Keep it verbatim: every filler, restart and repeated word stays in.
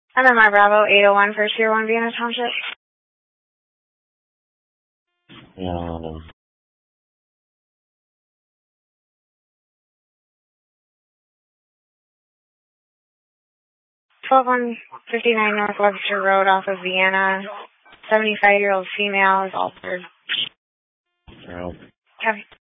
M M R Bravo eight oh one for Tier one Vienna Township. Yeah, I don't know. twelve one fifty-nine North Webster Road off of Vienna. seventy-five-year-old female is altered. Well. Copy.